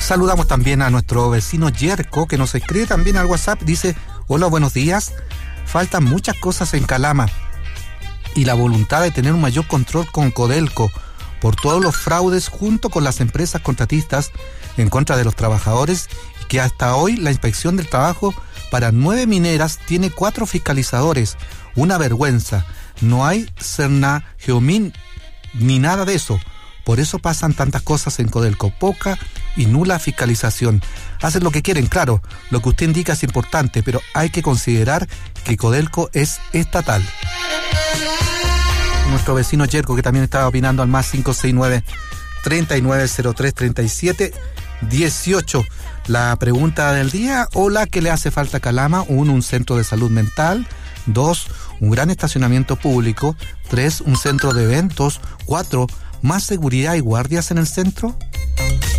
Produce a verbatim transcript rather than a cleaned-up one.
Saludamos también a nuestro vecino Yerko, que nos escribe también al WhatsApp. Dice: hola, buenos días. Faltan muchas cosas en Calama y la voluntad de tener un mayor control con Codelco por todos los fraudes junto con las empresas contratistas en contra de los trabajadores, y que hasta hoy la inspección del trabajo para nueve mineras tiene cuatro fiscalizadores. Una vergüenza. No hay Cernageomin ni nada de eso. Por eso pasan tantas cosas en Codelco, poca y nula fiscalización. Hacen lo que quieren, claro, lo que usted indica es importante, pero hay que considerar que Codelco es estatal. Nuestro vecino Yerko, que también estaba opinando al más cinco seis nueve, tres nueve cero tres, tres siete uno ocho. La pregunta del día: hola, ¿qué le hace falta a Calama? Uno, un centro de salud mental. Dos, un gran estacionamiento público. Tres, un centro de eventos. Cuatro, más seguridad y guardias en el centro.